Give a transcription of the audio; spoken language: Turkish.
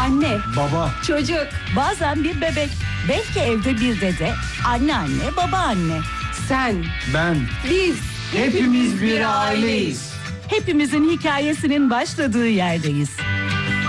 Anne, Baba. çocuk. Bazen bir bebek, belki evde bir dede, anneanne, babaanne. Sen, Ben. biz. Hepimiz bir aileyiz. Hepimizin hikayesinin başladığı yerdeyiz.